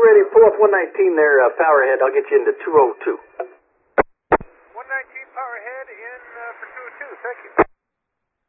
ready, pull up 119 there, Powerhead. I'll get you into 202. 119 Powerhead in for 202. Thank you.